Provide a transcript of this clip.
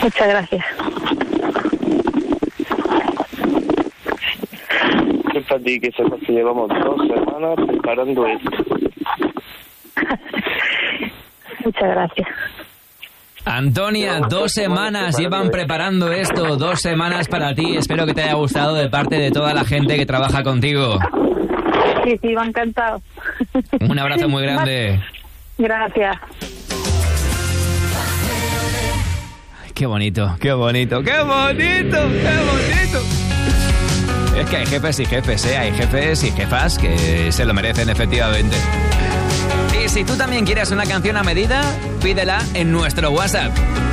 Muchas gracias. Que para ti, que sepas que llevamos 2 semanas preparando esto. Muchas gracias. Antonia, 2 semanas llevan preparando esto, 2 semanas para ti. Espero que te haya gustado de parte de toda la gente que trabaja contigo. Sí, me ha encantado. Un abrazo muy grande. Gracias. Qué bonito, qué bonito, qué bonito, qué bonito. Es que hay jefes y jefes, hay jefes y jefas que se lo merecen efectivamente. Y si tú también quieres una canción a medida, pídela en nuestro WhatsApp.